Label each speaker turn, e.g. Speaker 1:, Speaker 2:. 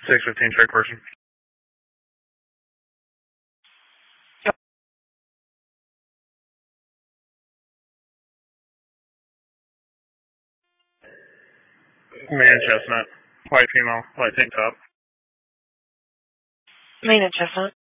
Speaker 1: 615 straight person. Man chestnut. White female. White tank top.
Speaker 2: Man and chestnut.